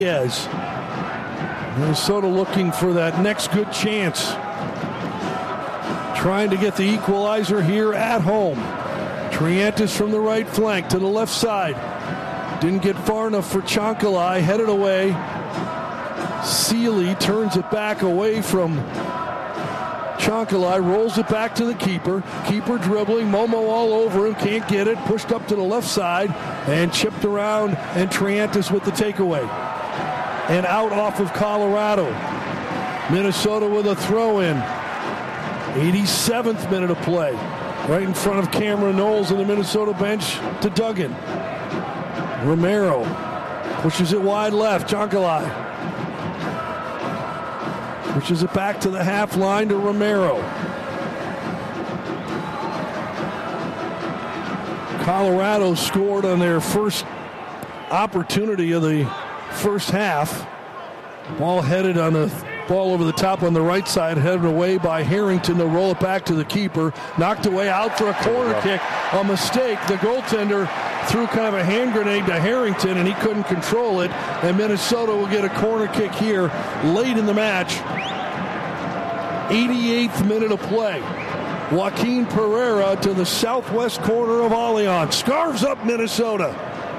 Yes. Minnesota looking for that next good chance. Trying to get the equalizer here at home. Triantis from the right flank to the left side. Didn't get far enough for Chancalay. Headed away. Sealy turns it back away from Chancalay. Rolls it back to the keeper. Keeper dribbling. Momo all over him. Can't get it. Pushed up to the left side. And chipped around. And Triantis with the takeaway. And out off of Colorado. Minnesota with a throw-in. 87th minute of play. Right in front of Cameron Knowles in the Minnesota bench to Duggan. Romero pushes it wide left. Chancalay pushes it back to the half line to Romero. Colorado scored on their first opportunity of the first half. Ball headed on the ball over the top on the right side, headed away by Harrington. They'll roll it back to the keeper. Knocked away, out for a corner kick. A mistake. The goaltender threw kind of a hand grenade to Harrington, and he couldn't control it. And Minnesota will get a corner kick here late in the match. 88th minute of play. Joaquin Pereira to the southwest corner of Allianz. Scarves up Minnesota.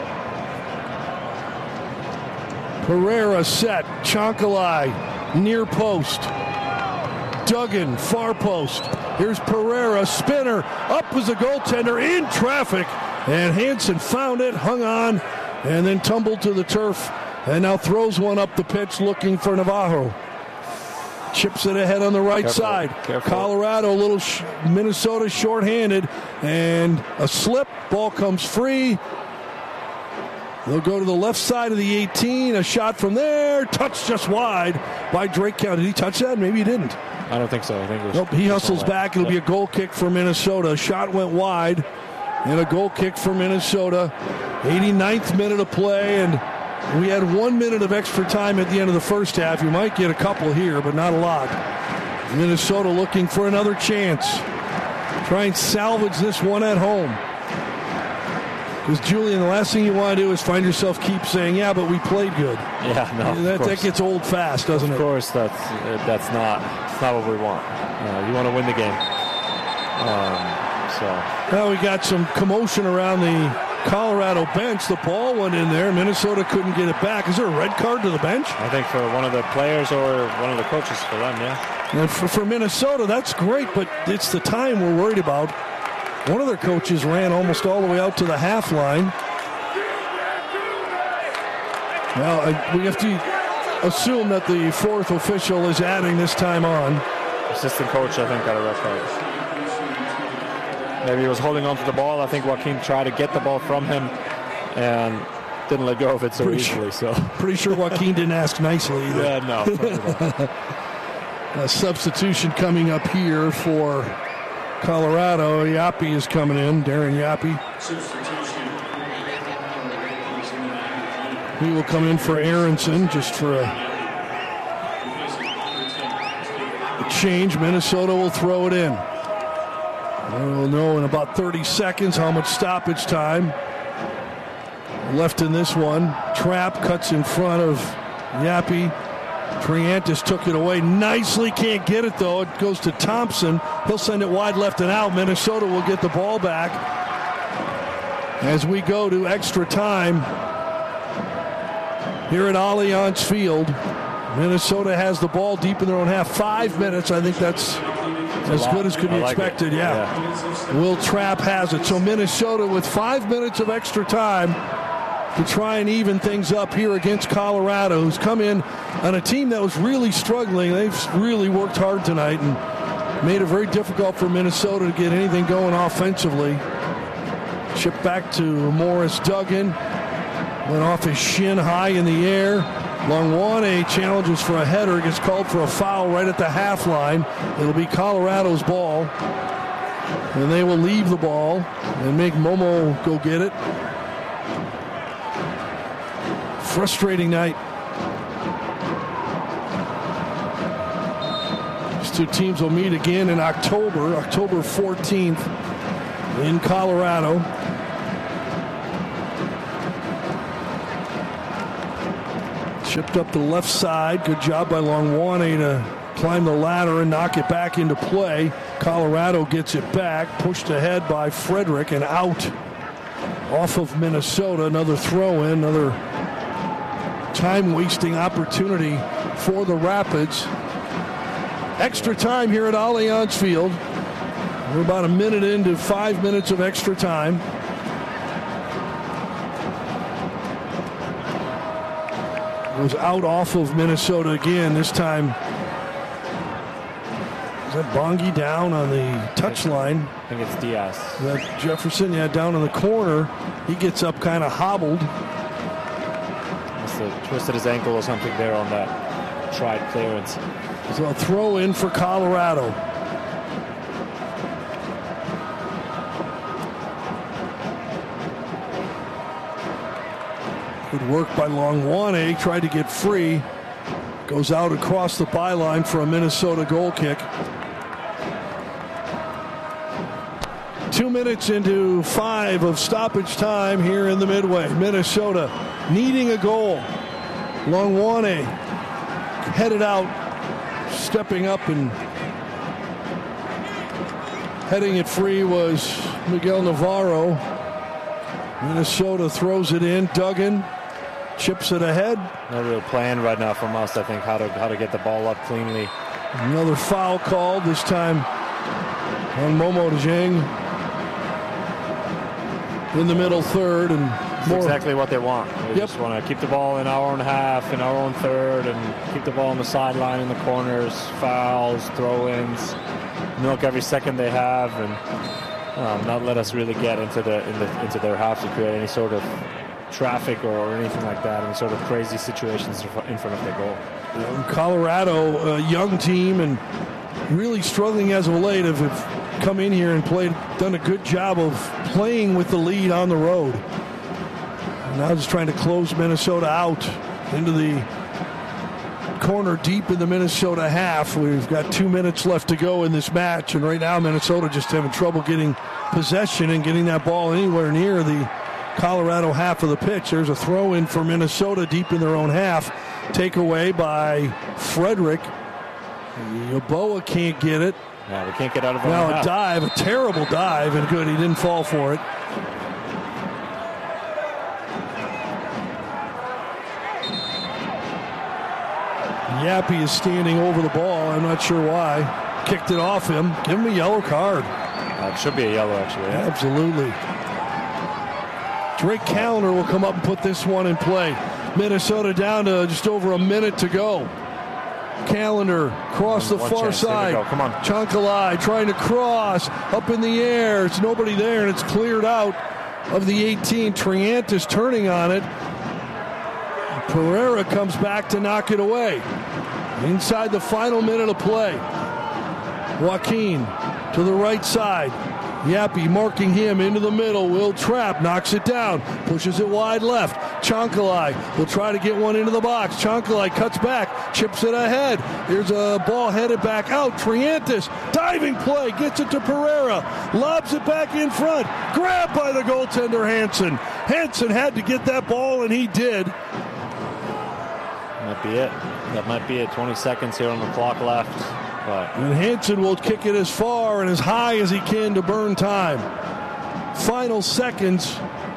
Pereira set. Chancalay near post. Duggan far post. Here's Pereira, spinner. Up was the goaltender in traffic. And Hansen found it, hung on, and then tumbled to the turf. And now throws one up the pitch looking for Navajo. Chips it ahead on the right side. Careful. Colorado, Minnesota shorthanded. And a slip. Ball comes free. They'll go to the left side of the 18. A shot from there. Touched just wide by Drake County. Did he touch that? Maybe he didn't. I don't think so. I think it was. Nope, he hustles back. It'll be a goal kick for Minnesota. A shot went wide. And a goal kick for Minnesota. 89th minute of play. And we had 1 minute of extra time at the end of the first half. You might get a couple here, but not a lot. Minnesota looking for another chance. Try and salvage this one at home. Because, Julian, the last thing you want to do is find yourself keep saying, yeah, but we played good. Yeah, no, that gets old fast, doesn't it? Of course, that's not what we want. You want to win the game. Now we got some commotion around the Colorado bench. The ball went in there. Minnesota couldn't get it back. Is there a red card to the bench? I think for one of the players or one of the coaches for them, yeah. And for Minnesota, that's great, but it's the time we're worried about. One of their coaches ran almost all the way out to the half line. Well, we have to assume that the fourth official is adding this time on. Assistant coach, I think, got a red card. Maybe he was holding on to the ball. I think Joaquin tried to get the ball from him and didn't let go of it so easily. Pretty sure Joaquin didn't ask nicely either. Yeah, no. A substitution coming up here for Colorado. Yapi is coming in. Darren Yapi. He will come in for Aronson just for a change. Minnesota will throw it in. We'll know in about 30 seconds how much stoppage time left in this one. Trapp cuts in front of Yapi. Triantis took it away nicely. Can't get it, though. It goes to Thompson. He'll send it wide left and out. Minnesota will get the ball back as we go to extra time here at Allianz Field. Minnesota has the ball deep in their own half. 5 minutes. I think that's as good as could be expected. Yeah. Will Trapp has it. So Minnesota with 5 minutes of extra time to try and even things up here against Colorado, who's come in on a team that was really struggling. They've really worked hard tonight and made it very difficult for Minnesota to get anything going offensively. Chip back to Morris Duggan. Went off his shin high in the air. Longwane challenges for a header. Gets called for a foul right at the half line. It'll be Colorado's ball. And they will leave the ball and make Momo go get it. Frustrating night. These two teams will meet again in October 14th in Colorado. Chipped up the left side. Good job by Longwane to climb the ladder and knock it back into play. Colorado gets it back. Pushed ahead by Frederick and out off of Minnesota. Another throw in. Another time-wasting opportunity for the Rapids. Extra time here at Allianz Field. We're about a minute into 5 minutes of extra time. Was out off of Minnesota again. This time, is that Bongi down on the touchline? I think it's Diaz. That Jefferson, down in the corner. He gets up kind of hobbled. Must have twisted his ankle or something there on that tried clearance. So a throw in for Colorado. Good work by Longwane. Tried to get free. Goes out across the byline for a Minnesota goal kick. 2 minutes into 5 of stoppage time here in the Midway. Minnesota needing a goal. Longwane headed out, stepping up and heading it free was Miguel Navarro. Minnesota throws it in. Duggan chips it ahead. No real plan right now from us, I think, how to get the ball up cleanly. Another foul called, this time on Momo Dieng in the middle third. And that's exactly what they want. They just want to keep the ball in our own half, in our own third, and keep the ball on the sideline, in the corners, fouls, throw-ins, milk every second they have, and not let us really get into their half to create any sort of traffic or anything like that, any sort of crazy situations in front of their goal. Colorado, a young team and really struggling as of late, have come in here and done a good job of playing with the lead on the road. And now just trying to close Minnesota out into the corner deep in the Minnesota half. We've got 2 minutes left to go in this match, and right now Minnesota just having trouble getting possession and getting that ball anywhere near the Colorado half of the pitch. There's a throw in for Minnesota deep in their own half. Takeaway by Frederick. Yeboah can't get it. Yeah, they can't get out of it. Now a dive, a terrible dive, and good, he didn't fall for it. Yappy is standing over the ball. I'm not sure why. Kicked it off him. Give him a yellow card. It should be a yellow, actually. Yeah. Absolutely. Drake Callender will come up and put this one in play. Minnesota down to just over a minute to go. Callender across the far side. Come on. Chankalai trying to cross up in the air. It's nobody there, and it's cleared out of the 18. Triantis turning on it. Pereira comes back to knock it away. Inside the final minute of play. Joaquin to the right side. Yappy marking him into the middle. Will Trapp knocks it down. Pushes it wide left. Chankalai will try to get one into the box. Chankalai cuts back. Chips it ahead. Here's a ball headed back out. Triantis. Diving play. Gets it to Pereira. Lobs it back in front. Grabbed by the goaltender Hansen. Hansen had to get that ball, and he did. Might be it. That might be it. 20 seconds here on the clock left. And Hansen will kick it as far and as high as he can to burn time. Final seconds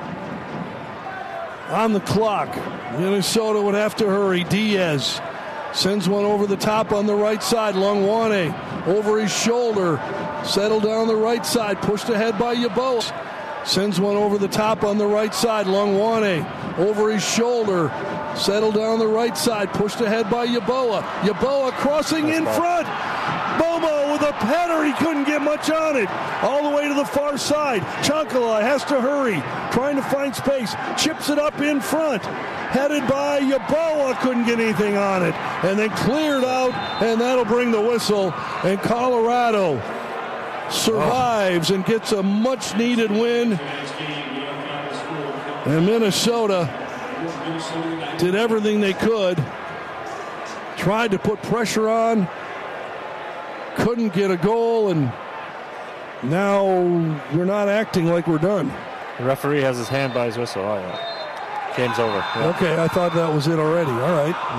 on the clock. Minnesota would have to hurry. Diaz sends one over the top on the right side. Longwane over his shoulder. Settled down the right side. Pushed ahead by Yeboah. Sends one over the top on the right side. Longwane over his shoulder. Settled down the right side. Pushed ahead by Yeboah. Yeboah crossing in front. Momo with a header. He couldn't get much on it. All the way to the far side. Chankalai has to hurry. Trying to find space. Chips it up in front. Headed by Yeboah. Couldn't get anything on it. And then cleared out. And that'll bring the whistle. And Colorado survives and gets a much-needed win. And Minnesota did everything they could. Tried to put pressure on. Couldn't get a goal, and now we're not acting like we're done. The referee has his hand by his whistle. Oh, yeah. Game's over. Yeah. Okay, I thought that was it already. All right.